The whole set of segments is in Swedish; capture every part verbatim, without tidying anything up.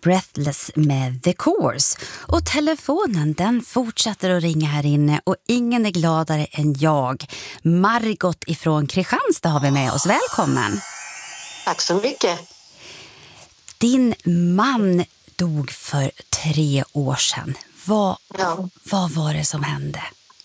Breathless med The Course. Och telefonen den fortsätter att ringa här inne och ingen är gladare än jag. Margot ifrån Kristianstad har vi med oss. Välkommen. Tack så mycket. Din man dog för tre år sedan. Vad, Ja. vad var det som hände?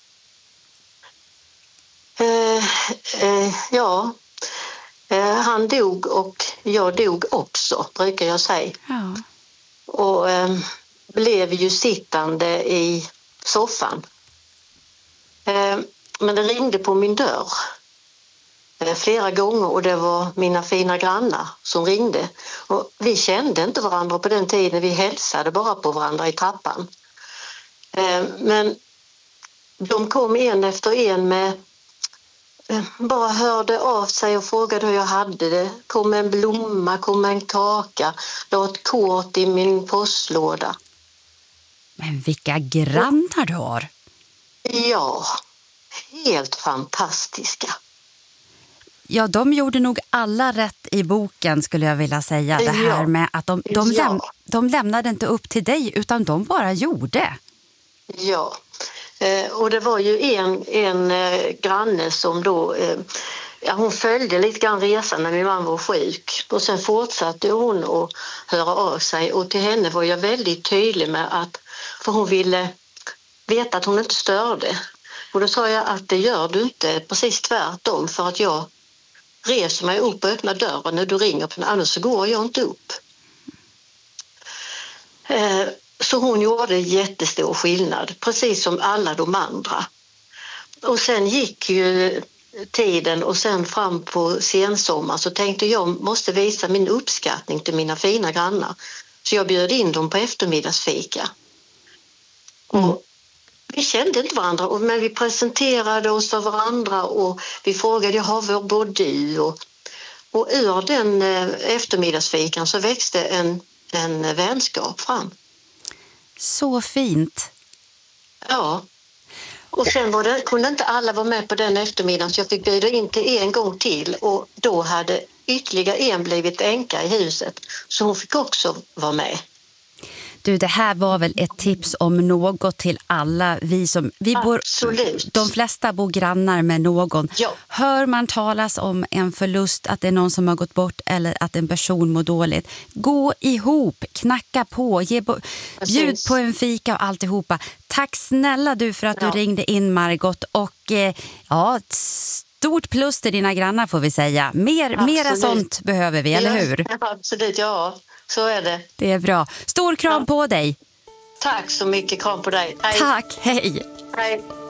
Eh, eh, ja, eh, han dog och jag dog också, brukar jag säga. Ja. Och eh, blev ju sittande i soffan. Eh, men det ringde på min dörr eh, flera gånger och det var mina fina grannar som ringde. Och vi kände inte varandra på den tiden, vi hälsade bara på varandra i trappan. Eh, men de kom en efter en med bara hörde av sig och frågade hur jag hade det. Kom en blomma, kom en kaka, la ett kort i min postlåda. Men vilka grannar du har. Ja, helt fantastiska. Ja, de gjorde nog alla rätt i boken skulle jag vilja säga. Det här Ja. med att de, de, Ja. läm, de lämnade inte upp till dig utan de bara gjorde. Ja, eh, och det var ju en, en eh, granne som då, eh, ja, hon följde lite grann resan när min man var sjuk. Och sen fortsatte hon att höra av sig och till henne var jag väldigt tydlig med att, för hon ville veta att hon inte störde. Och då sa jag att det gör du inte, precis tvärtom, för att jag reser mig upp och öppnar dörren när du ringer på den, annars så går jag inte upp. Eh, Så hon gjorde jättestor skillnad, precis som alla de andra. Och sen gick ju tiden och sen fram på sensommar så tänkte jag måste visa min uppskattning till mina fina grannar. Så jag bjöd in dem på eftermiddagsfika. Mm. Och vi kände inte varandra, men vi presenterade oss för varandra och vi frågade, jaha, var bor du? Och, och ur den eftermiddagsfikan så växte en, en vänskap fram. Så fint. Ja, och sen var det, kunde inte alla vara med på den eftermiddagen så jag fick bjuda in till en gång till och då hade ytterligare en blivit änka i huset så hon fick också vara med. Du, det här var väl ett tips om något till alla vi som vi bor. Absolut. De flesta bor grannar med någon. Ja. Hör man talas om en förlust, att det är någon som har gått bort eller att en person mår dåligt, gå ihop, knacka på, ge bo- bjud på en fika och alltihopa. Tack snälla du för att Ja. du ringde in, Margot, och eh, ja, ett stort plus till dina grannar får vi säga. Mer, mera sånt behöver vi, eller hur? Ja, absolut, ja. Så är det. Det är bra. Stor kram Ja. på dig. Tack så mycket, kram på dig. Hej. Tack, hej. Hej.